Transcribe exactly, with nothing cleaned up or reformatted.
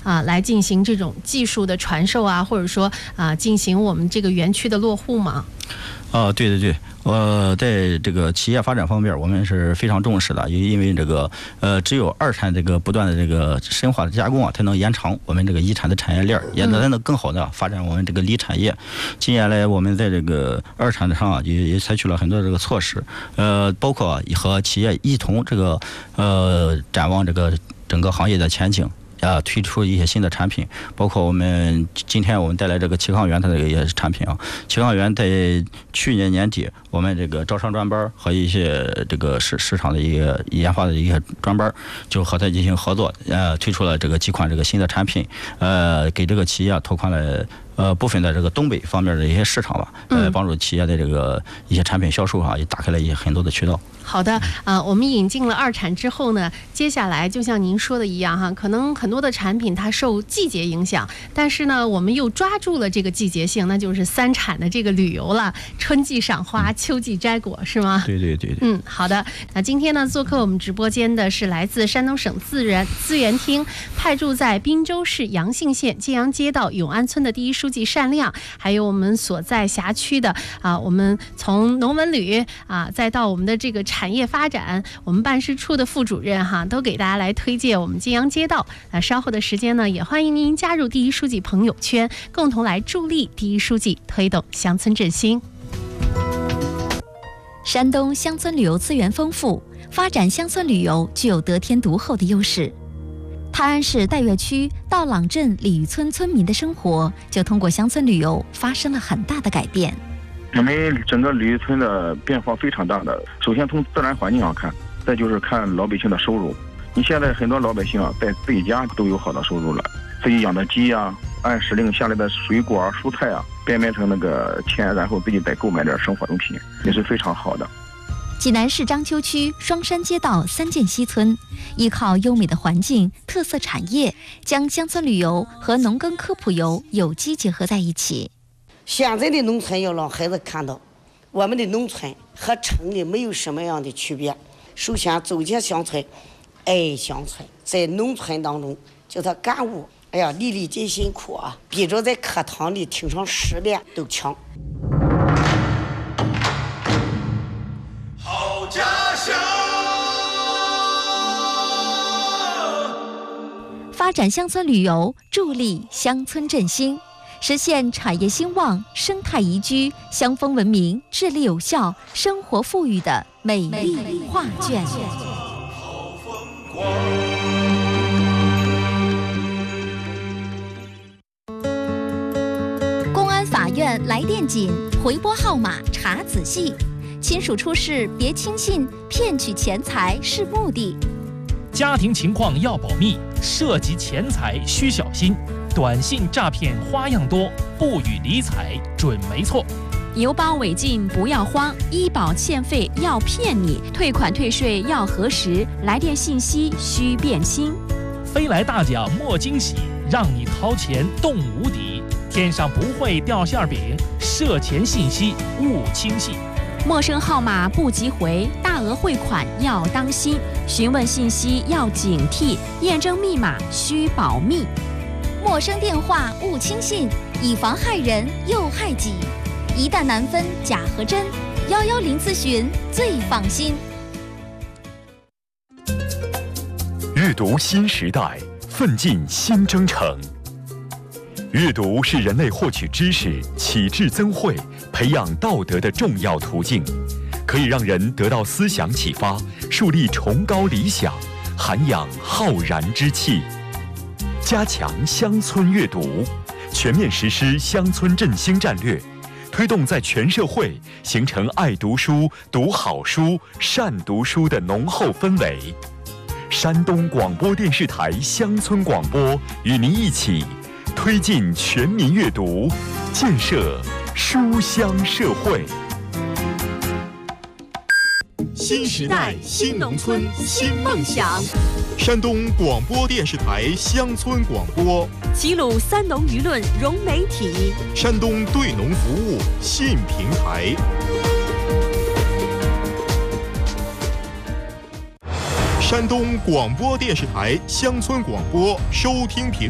啊、呃、来进行这种技术的传授啊，或者说啊、呃、进行我们这个园区的落户吗？ 啊、呃，对对对，呃，在这个企业发展方面，我们是非常重视的，因为这个呃，只有二产这个不断的这个深化的加工啊，才能延长我们这个一产的产业链，也才能更好的发展我们这个锂产业。近年来，我们在这个二产上啊，也也采取了很多这个措施，呃，包括和企业一同这个呃展望这个整个行业的前景。啊，推出一些新的产品，包括我们今天我们带来这个气抗源它的一些产品啊。气抗源在去年年底，我们这个招商专班和一些这个市市场的一个研发的一些专班，就和它进行合作，呃，推出了这个几款这个新的产品，呃，给这个企业拓宽了。呃，部分的这个东北方面的一些市场吧，呃，帮助企业的这个一些产品销售啊，也打开了一些很多的渠道。 好的，啊、呃，我们引进了二产之后呢，接下来就像您说的一样哈，可能很多的产品它受季节影响，但是呢，我们又抓住了这个季节性，那就是三产的这个旅游了，春季赏花，秋季摘果，是吗？ 对对对对。 嗯，好的。那今天呢，做客我们直播间的是来自山东省资源资源厅派驻在滨州市阳信县揭阳街道永安村的第一书记单亮，还有我们所在辖区的啊，我们从农文旅啊，再到我们的这个产业发展，我们办事处的副主任哈，都给大家来推荐我们揭阳街道。那稍后的时间呢，也欢迎您加入第一书记朋友圈，共同来助力第一书记推动乡村振兴。 山东乡村旅游资源丰富，发展乡村旅游具有得天独厚的优势。泰安市岱岳区道朗镇鲤鱼村村民的生活，就通过乡村旅游发生了很大的改变。 我们整个鲤鱼村的变化非常大的，首先从自然环境上看，再就是看老百姓的收入。你现在很多老百姓啊，在自己家都有好的收入了，自己养的鸡啊，按时令下来的水果啊、蔬菜啊，变卖成那个钱，然后自己再购买点生活用品，也是非常好的。 济南市章丘区双山街道三涧西村，依靠优美的环境、特色产业，将乡村旅游和农耕科普游有机结合在一起。 现在的农村要让孩子看到，我们的农村和城里没有什么样的区别。首先走进乡村，爱乡村，在农村当中叫他感悟，哎呀，粒粒皆辛苦啊，比着在课堂里听上十遍都强。 好家乡， 发展乡村旅游，助力乡村振兴，实现产业兴旺、生态宜居、乡风文明、治理有效、生活富裕的美丽画卷。 好风光。 公安法院来电紧，回拨号码查仔细。亲属出事别轻信，骗取钱财是目的。 家庭情况要保密，涉及钱财需小心。短信诈骗花样多，不予理睬准没错。 邮包违禁不要慌，医保欠费要骗你，退款退税要核实，来电信息需辨清。 飞来大奖莫惊喜，让你掏钱动无底。天上不会掉馅饼，涉钱信息勿轻信。 陌生号码不急回，大额汇款要当心，询问信息要警惕，验证密码需保密。 陌生电话勿轻信，以防害人又害己。一旦难分假和真，幺幺零咨询最放心。 阅读新时代，奋进新征程。阅读是人类获取知识、启智增慧、培养道德的重要途径，可以让人得到思想启发，树立崇高理想，涵养浩然之气。加强乡村阅读，全面实施乡村振兴战略，推动在全社会形成爱读书、读好书、善读书的浓厚氛围。山东广播电视台乡村广播与您一起推进全民阅读，建设书香社会。 新时代新农村新梦想。 山东广播电视台乡村广播， 齐鲁三农舆论融媒体， 山东对农服务信平台。山东广播电视台乡村广播收听频